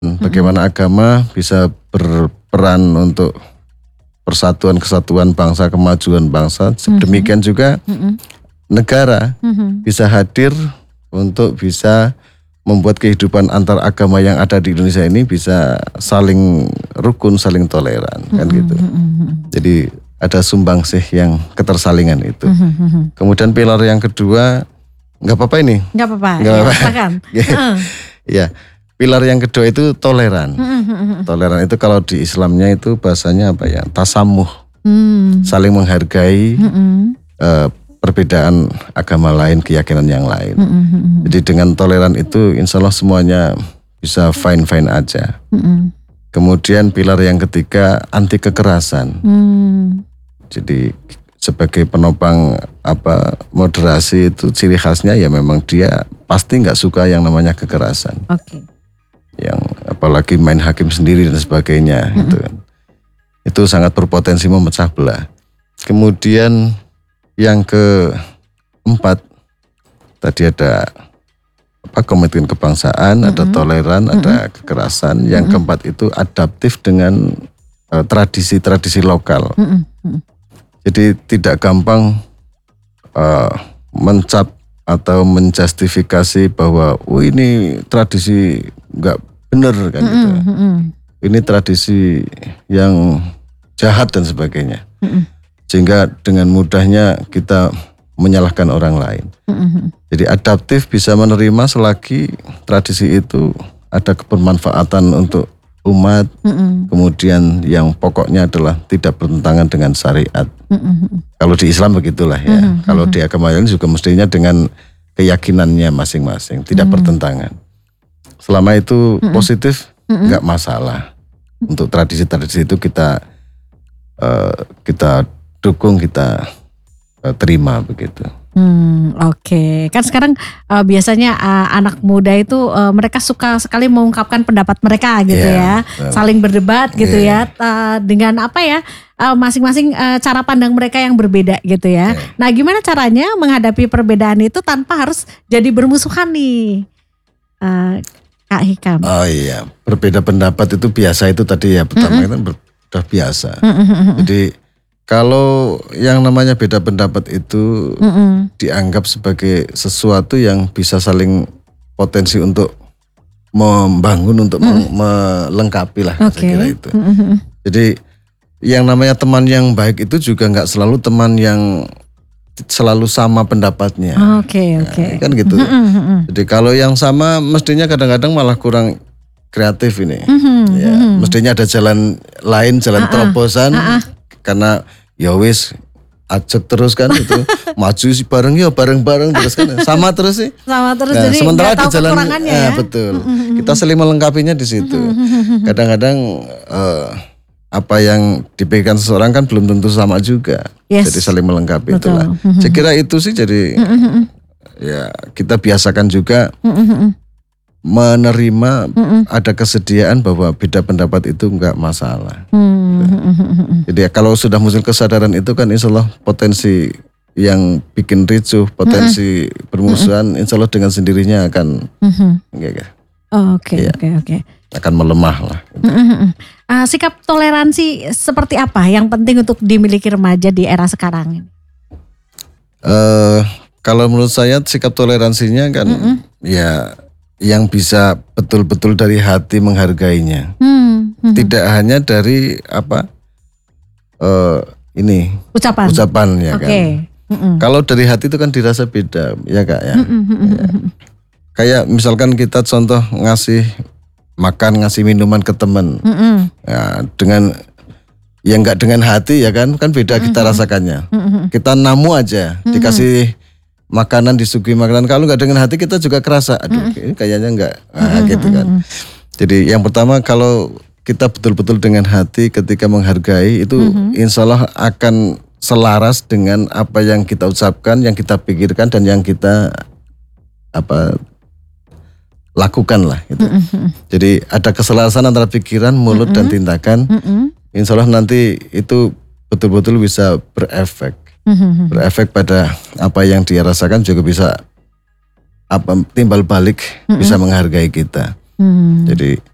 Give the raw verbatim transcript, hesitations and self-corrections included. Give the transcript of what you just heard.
Bagaimana agama bisa berperan untuk persatuan kesatuan bangsa, kemajuan bangsa. Demikian juga negara bisa hadir untuk bisa membuat kehidupan antar agama yang ada di Indonesia ini bisa saling rukun, saling toleran, kan gitu. Jadi ada sumbangsih yang ketersalingan itu. Kemudian pilar yang kedua, nggak apa-apa ini? Nggak apa-apa. Nggak ya, apa-apa. silakan. Ya. Pilar yang kedua itu toleran. Toleran itu kalau di Islamnya itu bahasanya apa ya? Tasamuh. Hmm. Saling menghargai uh, perbedaan agama lain, keyakinan yang lain. Jadi dengan toleran itu insya Allah semuanya bisa fine-fine aja. Kemudian pilar yang ketiga anti kekerasan. Hmm. Jadi sebagai penopang apa moderasi itu ciri khasnya ya memang dia pasti nggak suka yang namanya kekerasan. Oke. Yang apalagi main hakim sendiri dan sebagainya, mm-hmm. itu kan. Itu sangat berpotensi memecah belah. Kemudian yang keempat tadi ada apa komitmen kebangsaan, mm-hmm. ada toleran, mm-hmm. ada kekerasan. Yang mm-hmm. keempat itu adaptif dengan uh, tradisi-tradisi lokal. Mm-hmm. Jadi tidak gampang uh, mencap atau menjustifikasi bahwa oh ini tradisi nggak benar kan gitu. Mm-hmm. Ini tradisi yang jahat dan sebagainya. Mm-hmm. Sehingga dengan mudahnya kita menyalahkan orang lain. Mm-hmm. Jadi adaptif bisa menerima selagi tradisi itu ada kebermanfaatan untuk umat. Mm-hmm. Kemudian yang pokoknya adalah tidak bertentangan dengan syariat. Mm-hmm. Kalau di Islam begitulah ya. Mm-hmm. Kalau di agama lain juga mestinya dengan keyakinannya masing-masing, tidak mm-hmm. bertentangan. Selama itu mm-hmm. positif, nggak mm-hmm. masalah. Untuk tradisi-tradisi itu kita uh, kita dukung, kita uh, terima begitu. Hmm, Oke, okay. Kan sekarang uh, biasanya uh, anak muda itu uh, mereka suka sekali mengungkapkan pendapat mereka gitu yeah, ya, saling berdebat gitu yeah. ya, uh, dengan apa ya, uh, masing-masing uh, cara pandang mereka yang berbeda gitu ya. Yeah. Nah, gimana caranya menghadapi perbedaan itu tanpa harus jadi bermusuhan nih, uh, Kak Hikam? Oh iya, berbeda pendapat itu biasa itu tadi ya, pertama mm-hmm. itu sudah biasa. Mm-hmm. Jadi kalau yang namanya beda pendapat itu mm-mm. dianggap sebagai sesuatu yang bisa saling potensi untuk membangun, untuk mm. melengkapi lah, okay. saya kira itu. Mm-hmm. Jadi yang namanya teman yang baik itu juga nggak selalu teman yang selalu sama pendapatnya. Oke, okay, oke. Okay. Nah, kan gitu. Mm-hmm. Jadi kalau yang sama mestinya kadang-kadang malah kurang kreatif ini. Mm-hmm. Ya, mestinya ada jalan lain, jalan uh-uh. terobosan. Uh-uh. Karena ya wis ajak terus kan itu maju sih bareng ya bareng-bareng terus kan sama terus sih sama terus nah, jadi sementara di jalan ya, ya betul kita saling melengkapinya di situ. Kadang-kadang uh, apa yang dipikirkan seseorang kan belum tentu sama juga, yes. jadi saling melengkapi. Betul. Itulah saya kira itu sih, jadi ya kita biasakan juga menerima mm-mm. ada kesediaan bahwa beda pendapat itu enggak masalah. Mm-hmm. Jadi kalau sudah muncul kesadaran itu kan insya Allah potensi yang bikin ricuh, potensi mm-hmm. bermusuhan insya Allah dengan sendirinya akan mm-hmm. enggak, Oke ya, oke oke. akan melemah lah. Gitu. Mm-hmm. Uh, sikap toleransi seperti apa yang penting untuk dimiliki remaja di era sekarang ini? Uh, kalau menurut saya sikap toleransinya kan mm-hmm. ya yang bisa betul-betul dari hati menghargainya, hmm, hmm. tidak hanya dari apa uh, ini ucapan, ucapan ya okay. kan. Mm-mm. Kalau dari hati itu kan dirasa beda, ya kak ya. ya. Kayak misalkan kita contoh ngasih makan, ngasih minuman ke teman, ya, dengan yang nggak dengan hati ya kan, kan beda kita Mm-mm. rasakannya. Mm-mm. Kita namu aja, Mm-mm. dikasih makanan, disuguhi makanan, kalau nggak dengan hati kita juga kerasa, aduh mm-hmm. kayaknya nggak, nah, gitu kan. Jadi yang pertama kalau kita betul-betul dengan hati ketika menghargai itu mm-hmm. insya Allah akan selaras dengan apa yang kita ucapkan, yang kita pikirkan dan yang kita apa lakukan lah. Gitu. Mm-hmm. Jadi ada keselarasan antara pikiran, mulut mm-hmm. dan tindakan. Mm-hmm. Insya Allah nanti itu betul-betul bisa berefek. berefek pada apa yang dia rasakan, juga bisa apa timbal balik mm-hmm. bisa menghargai kita. Mm. Jadi